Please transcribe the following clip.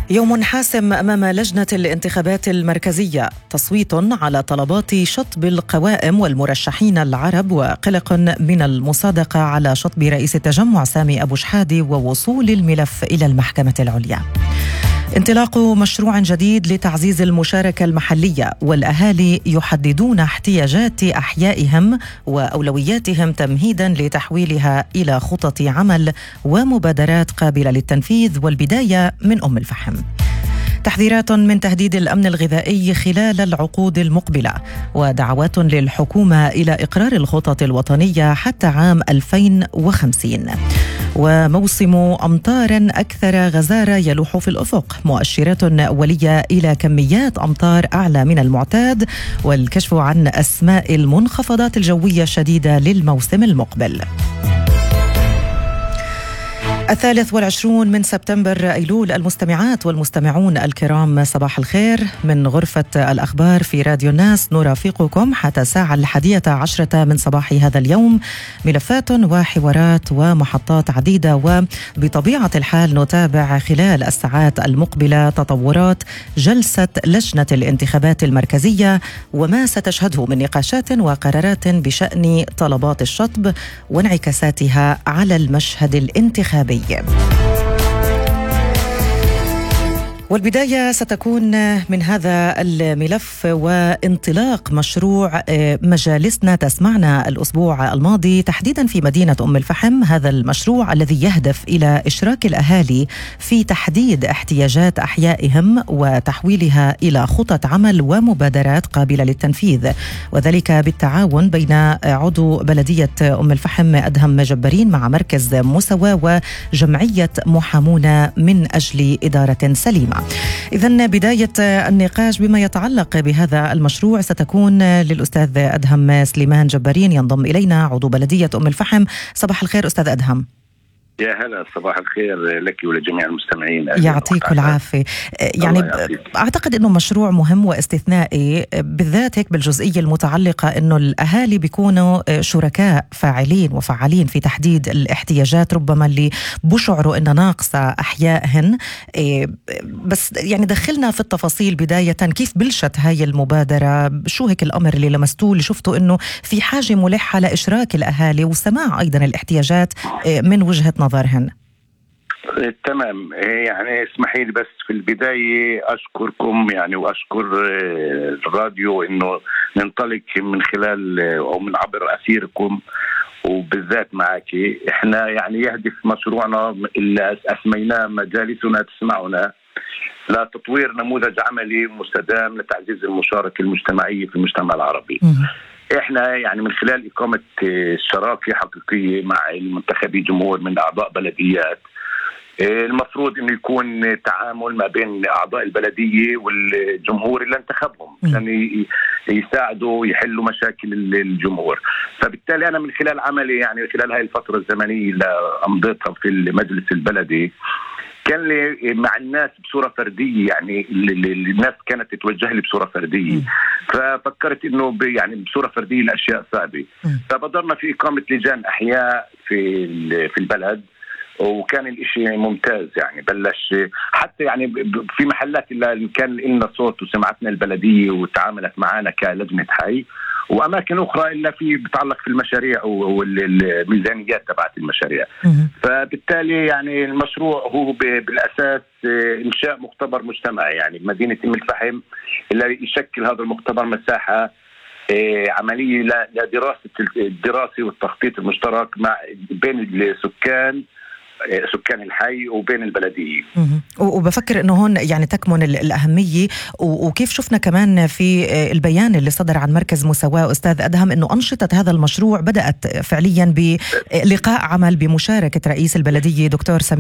يوم حاسم أمام لجنة الانتخابات المركزية، تصويت على طلبات شطب القوائم والمرشحين العرب، وقلق من المصادقة على شطب رئيس التجمع سامي أبو شحادة ووصول الملف إلى المحكمة العليا. انطلاق مشروع جديد لتعزيز المشاركة المحلية، والأهالي يحددون احتياجات أحيائهم وأولوياتهم تمهيدا لتحويلها إلى خطط عمل ومبادرات قابلة للتنفيذ، والبداية من أم الفحم. تحذيرات من تهديد الأمن الغذائي خلال العقود المقبلة، ودعوات للحكومة إلى إقرار الخطط الوطنية حتى عام 2050. وموسم أمطار أكثر غزارة يلوح في الأفق، مؤشرات أولية إلى كميات أمطار أعلى من المعتاد، والكشف عن أسماء المنخفضات الجوية الشديدة للموسم المقبل. 23 من سبتمبر أيلول. المستمعات والمستمعون الكرام، صباح الخير من غرفة الأخبار في راديو الناس. نرافقكم حتى الساعة 11 من صباح هذا اليوم، ملفات وحوارات ومحطات عديدة، وبطبيعة الحال نتابع خلال الساعات المقبلة تطورات جلسة لجنة الانتخابات المركزية وما ستشهده من نقاشات وقرارات بشأن طلبات الشطب وانعكاساتها على المشهد الانتخابي. والبداية ستكون من هذا الملف وانطلاق مشروع مجالسنا تسمعنا الأسبوع الماضي تحديدا في مدينة أم الفحم. هذا المشروع الذي يهدف إلى إشراك الأهالي في تحديد احتياجات أحيائهم وتحويلها إلى خطط عمل ومبادرات قابلة للتنفيذ، وذلك بالتعاون بين عضو بلدية أم الفحم أدهم جبارين مع مركز مساواة وجمعية محامون من أجل إدارة سليمة. إذن بداية النقاش بما يتعلق بهذا المشروع ستكون للأستاذ أدهم سليمان جبارين، ينضم إلينا عضو بلدية أم الفحم. صباح الخير أستاذ أدهم. يا هلا، صباح الخير لك ولجميع المستمعين. يعطيك العافية. يعني أعتقد أنه مشروع مهم واستثنائي، بالذات هيك بالجزئية المتعلقة أنه الأهالي بيكونوا شركاء فاعلين وفعالين في تحديد الاحتياجات ربما اللي بشعروا أنها ناقصة أحيائهن. بس يعني دخلنا في التفاصيل بداية، كيف بلشت هاي المبادرة؟ شو هيك الأمر اللي لمستوه اللي شفتوا أنه في حاجة ملحة لإشراك الأهالي وسماع أيضا الاحتياجات من وجهة نظرهن؟ تمام، يعني اسمحي لي بس في البداية أشكركم يعني وأشكر الراديو إنه ننطلق من خلال أو من عبر أثيركم وبالذات معك. إحنا يعني يهدف مشروعنا اللي أسميناه مجالسنا تسمعنا لتطوير نموذج عملي مستدام لتعزيز المشاركة المجتمعية في المجتمع العربي. احنا يعني من خلال إقامة شراكة حقيقية مع المنتخبي جمهور من أعضاء بلديات، المفروض انه يكون تعامل ما بين اعضاء البلديه والجمهور اللي انتخبهم عشان يساعدوا يحلوا مشاكل الجمهور. فبالتالي انا من خلال عملي يعني خلال هاي الفتره الزمنيه اللي امضيتها في المجلس البلدي كان لي مع الناس بصوره فرديه، يعني الناس كانت تتوجه لي بصوره فرديه، ففكرت انه يعني بصوره فرديه الاشياء صعبه. فبدرنا في اقامه لجان احياء في البلد، وكان الاشي ممتاز. يعني بلش حتى يعني في محلات اللي كان لنا صوت وسمعتنا البلدية وتعاملت معنا كلجنة حي، وأماكن أخرى إلا في بتعلق في المشاريع والميزانيات تبعت المشاريع. فبالتالي يعني المشروع هو بالأساس إنشاء مختبر مجتمعي يعني بمدينة أم الفحم، اللي يشكل هذا المختبر مساحة عملية لدراسة الدراسة والتخطيط المشترك بين سكان الحي وبين البلدية. وبفكر أنه هون يعني تكمن الأهمية، وكيف شفنا كمان في البيان اللي صدر عن مركز مساواة أستاذ أدهم أنه أنشطة هذا المشروع بدأت فعليا بلقاء عمل بمشاركة رئيس البلدية دكتور سامي